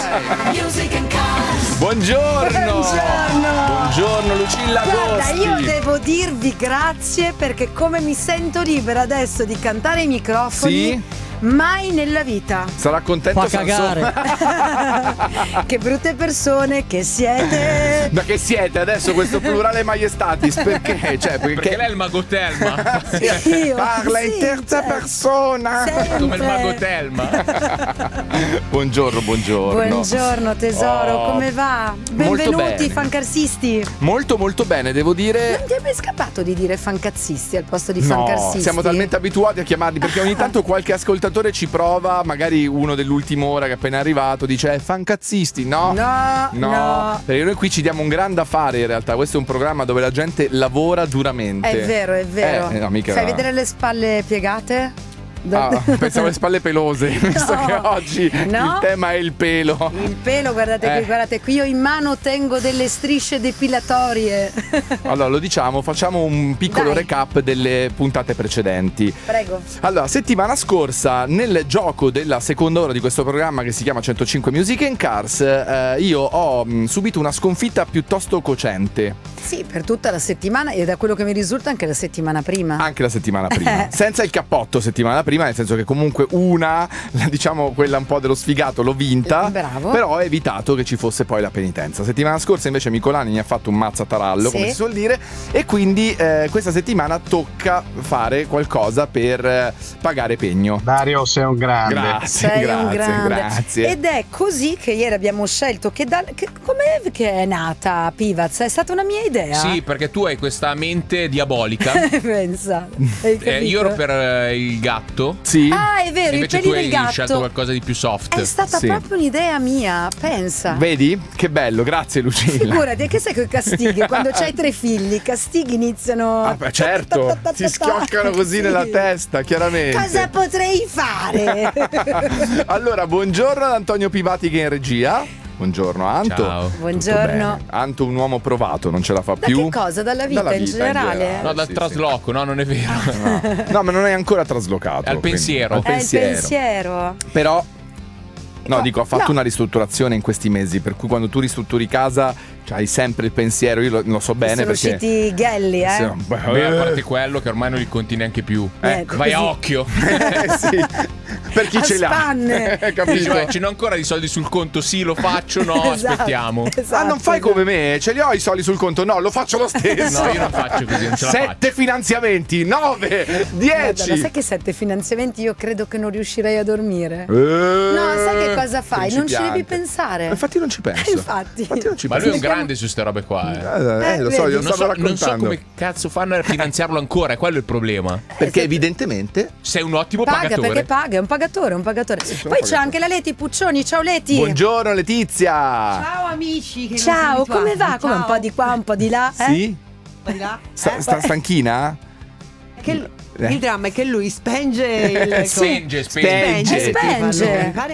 Music and Cars. Buongiorno. Buongiorno Lucilla Guarda, Agosti. io devo dirvi grazie perché come mi sento libera adesso di cantare ai microfoni. Sì? Mai nella vita. Sarà contento Fa cagare. Che brutte persone che siete. Ma che siete adesso questo plurale maiestatis? Perché? Cioè, Perché lei è il mago Telma. Io, parla in sì, terza certo. persona. Sempre. Come il mago Telma. Buongiorno. Buongiorno tesoro, Oh, come va? molto Benvenuti bene. fancarsisti. Molto bene, devo dire. Non ti è mai scappato di dire fancazzisti al posto di No, fancarsisti? siamo talmente abituati a chiamarli perché ogni tanto qualche ascoltatore ci prova, magari uno dell'ultima ora che è appena arrivato dice fancazzisti, no? No. Perché noi qui ci diamo un gran da fare in realtà, questo è un programma dove la gente lavora duramente. È vero. no, mica. Fai vedere le spalle piegate? Pensavo alle spalle pelose, visto che oggi il tema è il pelo. Il pelo, guardate qui, io in mano tengo delle strisce depilatorie. Allora lo diciamo, facciamo un piccolo Dai. recap delle puntate precedenti. Prego. Allora, settimana scorsa, nel gioco della seconda ora di questo programma che si chiama 105 Music and Cars, io ho subito una sconfitta piuttosto cocente. Sì, per tutta la settimana e da quello che mi risulta anche la settimana prima. Anche la settimana prima. Senza il cappotto settimana prima, nel senso che comunque diciamo quella un po' dello sfigato l'ho vinta. Bravo. Però ho evitato che ci fosse poi la penitenza. Settimana scorsa invece Micolani mi ha fatto un mazzatarallo, come si suol dire, e quindi questa settimana tocca fare qualcosa per pagare pegno. Dario, sei un grande. Sei un grande. Grazie. Ed è così che ieri abbiamo scelto com'è che è nata Pivaz? È stata una mia idea. Sì, perché tu hai questa mente diabolica. Pensa. Hai capito? Io ero per il gatto. Sì. Ah, è vero, i Invece peli tu del hai gatto. scelto qualcosa di più soft. È stata Sì. proprio un'idea mia, pensa. Vedi? Che bello, grazie Lucilla. Figurati, che sai con i castighi? Quando c'hai 3 figli, i castighi iniziano. Ah, beh, certo, si schioccano così Sì. nella testa, chiaramente. Cosa potrei fare? Allora, buongiorno ad Antonio Pivati che è in regia. Buongiorno Anto. Ciao. Tutto Buongiorno. bene. Anto un uomo provato, non ce la fa Da più. che cosa? Dalla vita in generale? No, dal sì, trasloco, no, non è vero. sì. No, ma non è ancora traslocato. È al quindi- pensiero. al È il pensiero. pensiero. Però no, dico, ha fatto No. una ristrutturazione in questi mesi, per cui quando tu ristrutturi casa hai sempre il pensiero, io lo so bene Sono perché usciti i ghelli, Sì, Beh, a parte quello che ormai non li conti neanche più. Ecco, Vai a così. occhio. sì, per chi A ce l'ha. spanne. Capito? Dici, ce n'ho ancora di soldi sul conto, sì, lo faccio, no, Esatto, aspettiamo. esatto, Non fai esatto. come me, ce li ho i soldi sul conto, no, lo faccio lo stesso. No, io non faccio così, non ce la 7 finanziamenti, 9, Guarda, 10. sai che 7 finanziamenti io credo che non riuscirei a dormire. No, No, sai che cosa fai? Non ci devi pensare. Infatti non ci penso. Infatti. non ci Ma penso. lui è un grande su ste robe qua. Lo so, vedi? io Non stavo so, non so raccontando. come cazzo fanno a finanziarlo ancora, è quello il problema. Perché evidentemente Sei un ottimo Paga pagatore. perché paga, è un pagatore, un pagatore. Poi c'è pagatore. anche la Leti Puccioni, ciao Leti. Buongiorno Letizia. Ciao amici, che non Ciao, siamo come abituati. va? Come un Ciao. po' di qua, un po' di là? Sì? Un po' di là? Sta stanchina? Che il dramma è che lui spenge il Spenge. Spenge. mi pare,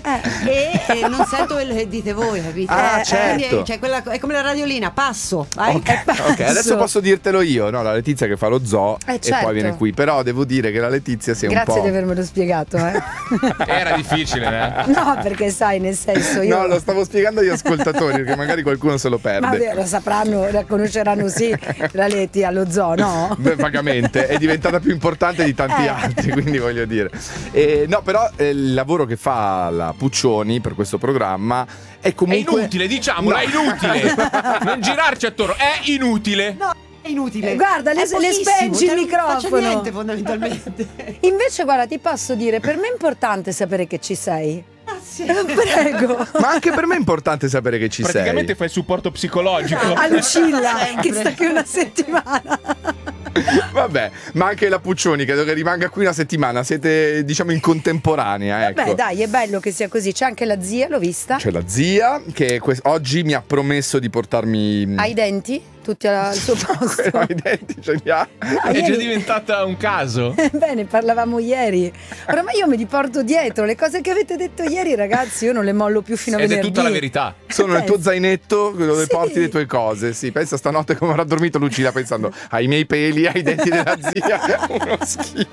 e non sento quello che dite voi, capite? Ah, certo. Quindi, cioè, è come la radiolina, passo. Vai. Ok, adesso posso dirtelo io. No, la Letizia che fa lo zoo e certo. poi viene qui. Però devo dire che la Letizia sia Grazie un po'. di avermelo spiegato, eh. Era difficile, eh? No, perché sai, nel senso io. No, lo stavo spiegando agli ascoltatori perché magari qualcuno se lo perde. Vabbè, lo sapranno, la conosceranno sì, la Leti allo zoo, no? Beh, vagamente, è diventata più importante di tanti altri, quindi voglio dire. No, però il lavoro che fa la Puccioni per questo programma è È comunque inutile, diciamolo, No. è inutile. Non girarci attorno, è inutile. No, è inutile. Guarda, È le pochissimo, spengi il cioè, non microfono. faccio niente fondamentalmente. Invece, guarda, ti posso dire, per me è importante sapere che ci sei. Grazie. Prego. Ma anche per me è importante sapere che ci Praticamente sei. fai il supporto psicologico. A Lucilla, Sempre. che sta qui una settimana. Vabbè, ma anche la Puccioni credo che rimanga qui una settimana. Siete, diciamo, in contemporanea, ecco. Beh, dai, è bello che sia così. C'è anche la zia, l'ho vista. C'è la zia che oggi mi ha promesso di portarmi. Ha i denti? Tutti al suo posto. I denti ce li ha. È già diventata un caso. Bene, parlavamo ieri. Oramai io me li porto dietro. Le cose che avete detto ieri, ragazzi, io non le mollo più fino a Ed è venerdì. tutta la verità. Sono nel tuo Pensa. zainetto dove Sì. porti le tue cose. Sì, pensa stanotte come avrà dormito Lucilla pensando ai miei peli, ai denti della zia. Uno schifo.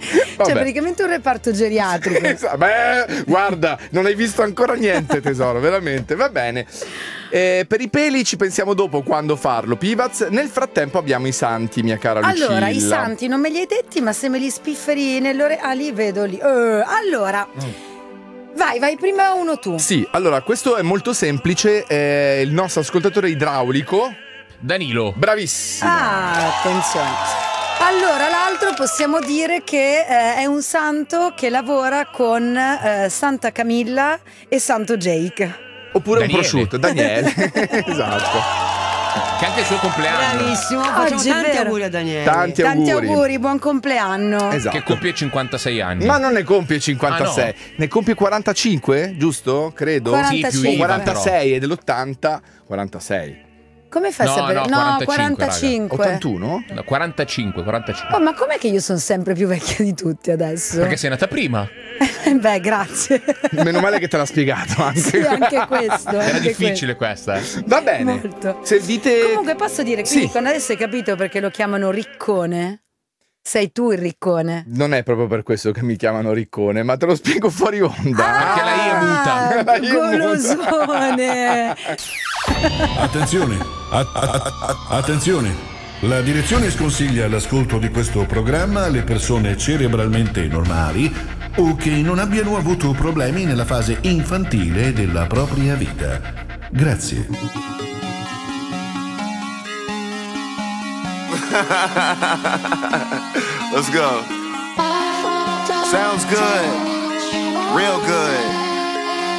Vabbè. praticamente un reparto geriatrico. Beh, guarda, non hai visto ancora niente, tesoro, veramente. Va bene. Per i peli ci pensiamo dopo quando farlo, Pivaz. Nel frattempo abbiamo i santi, mia cara Lucilla. Allora, i santi non me li hai detti, ma se me li spifferi nell'ore... Ah, li vedo lì. Allora... Vai prima uno tu. Sì, allora, questo è molto semplice. È il nostro ascoltatore idraulico Danilo. Bravissimo. Attenzione. Allora, l'altro possiamo dire che è un santo che lavora con Santa Camilla e Santo Jake. Oppure Daniele. un prosciutto, Daniele. Esatto. Che è anche il suo compleanno. Bravissimo, facciamo Oggi è tanti vero. auguri a Daniele. Tanti auguri. Buon compleanno. Esatto. Che compie 56 anni. Ma non ne compie 56, Ah, no. ne compie 45, giusto? Credo. 45. Sì, più O IVA, 46 è dell'80, 46. Come fai a No, sapere? no, 45. 81? No, 45. Oh, ma com'è che io sono sempre più vecchia di tutti adesso? Perché sei nata prima. Beh, grazie. Meno male che te l'ha spiegato anche. Sì, anche questo. Era anche difficile questa. Va bene. Molto. Se dite... Comunque posso dire, quindi Sì. quando adesso hai capito perché lo chiamano Riccone? Sei tu il Riccone. Non è proprio per questo che mi chiamano Riccone, ma te lo spiego fuori onda. Perché la I è muta. La I è muta. Golosone. Attenzione, attenzione. La direzione sconsiglia l'ascolto di questo programma alle persone cerebralmente normali o che non abbiano avuto problemi nella fase infantile della propria vita. Grazie. Let's go. Sounds good. Real good.